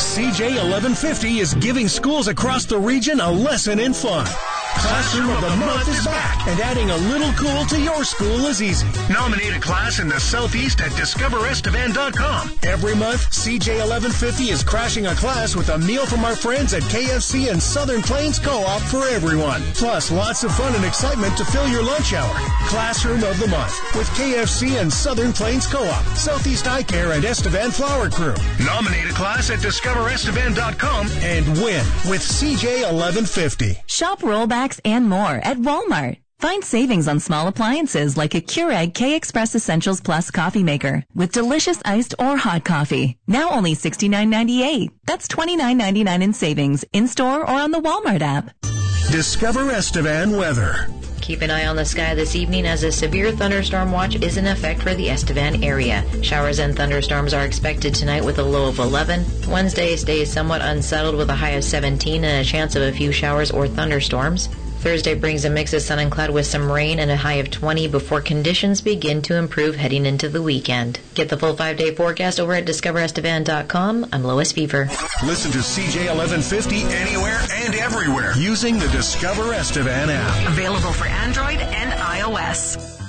CJ 1150 is giving schools across the region a lesson in fun. Classroom of the Month is back, and adding a little cool to your school is easy. Nominate a class in the Southeast at DiscoverEstevan.com. Every month, CJ 1150 is crashing a class with a meal from our friends at KFC and Southern Plains Co-op for everyone. Plus, lots of fun and excitement to fill your lunch hour. Classroom of the Month with KFC and Southern Plains Co-op, Southeast Eye Care, and Estevan Flower Crew. Nominate a class at DiscoverEstevan.com and win with CJ 1150. Shop rollbacks and more at Walmart. Find savings on small appliances like a Keurig K-Express Essentials Plus coffee maker with delicious iced or hot coffee. Now only $69.98. That's $29.99 in savings in-store or on the Walmart app. Discover Estevan weather. Keep an eye on the sky this evening as a severe thunderstorm watch is in effect for the Estevan area. Showers and thunderstorms are expected tonight with a low of 11. Wednesday stays somewhat unsettled with a high of 17 and a chance of a few showers or thunderstorms. Thursday brings a mix of sun and cloud with some rain and a high of 20 before conditions begin to improve heading into the weekend. Get the full 5-day forecast over at DiscoverEstevan.com. I'm Lois Fever. Listen to CJ 1150 anywhere and everywhere using the Discover Estevan app. Available for Android and iOS.